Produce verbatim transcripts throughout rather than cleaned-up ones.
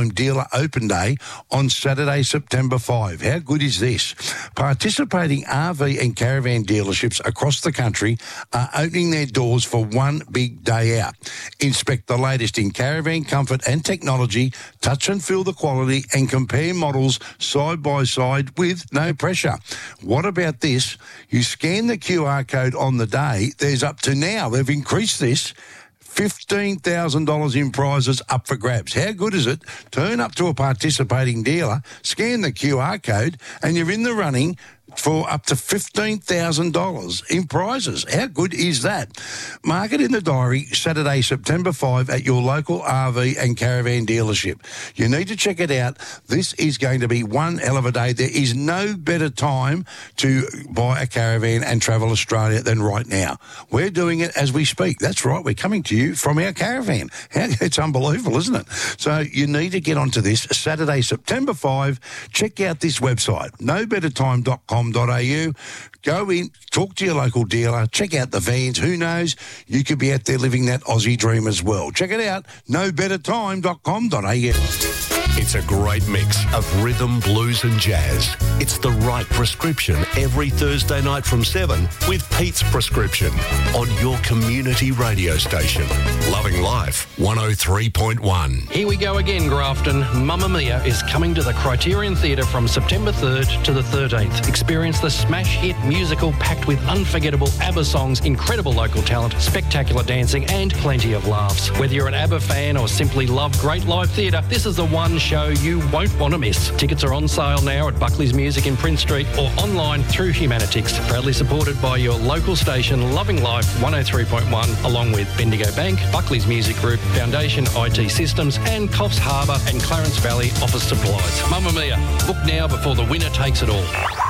time dealer open day on Saturday, September fifth. How good is this? Participating R V and caravan dealerships across the country are opening their doors for one big day out. Inspect the latest in caravan comfort and technology, touch and feel the quality, and compare models side by side with no pressure. What about this? You scan the Q R code on the day. There's up to now, they've increased this, fifteen thousand dollars in prizes up for grabs. How good is it? Turn up to a participating dealer, scan the Q R code, and you're in the running for up to fifteen thousand dollars in prizes. How good is that? Mark it in the diary, Saturday, September fifth at your local R V and caravan dealership. You need to check it out. This is going to be one hell of a day. There is no better time to buy a caravan and travel Australia than right now. We're doing it as we speak. That's right. We're coming to you from our caravan. It's unbelievable, isn't it? So you need to get onto this Saturday, September fifth. Check out this website, no better time dot com. .au. Go in, talk to your local dealer, check out the vans. Who knows? You could be out there living that Aussie dream as well. Check it out, no better time dot com dot a u. It's a great mix of rhythm, blues and jazz. It's the right prescription every Thursday night from seven with Pete's Prescription on your community radio station. Loving Life one oh three point one. Here we go again, Grafton. Mamma Mia is coming to the Criterion Theatre from September third to the thirteenth. Experience the smash hit musical packed with unforgettable ABBA songs, incredible local talent, spectacular dancing and plenty of laughs. Whether you're an ABBA fan or simply love great live theatre, this is the one show you won't want to miss. Tickets are on sale now at Buckley's Music in Prince Street or online through Humanitix. Proudly supported by your local station, Loving Life one oh three point one, along with Bendigo Bank, Buckley's Music Group, Foundation I T Systems and Coffs Harbour and Clarence Valley Office Supplies. Mamma Mia, book now before the winner takes it all.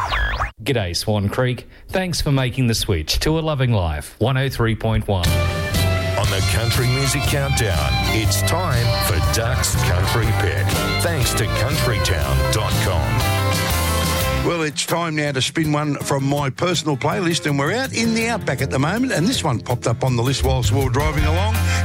G'day Swan Creek. Thanks for making the switch to a Loving Life one oh three point one. On the Country Music Countdown, it's time for Duck's Country Pick. Thanks to country town dot com. Well, it's time now to spin one from my personal playlist, and we're out in the outback at the moment, and this one popped up on the list whilst we were driving along.